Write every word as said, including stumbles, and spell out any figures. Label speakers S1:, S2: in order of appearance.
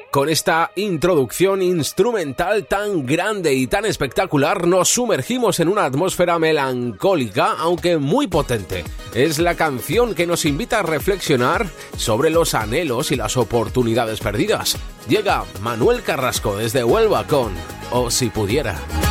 S1: Con esta introducción instrumental tan grande y tan espectacular nos sumergimos en una atmósfera melancólica, aunque muy potente. Es la canción que nos invita a reflexionar sobre los anhelos y las oportunidades perdidas. Llega Manuel Carrasco desde Huelva con O si pudiera.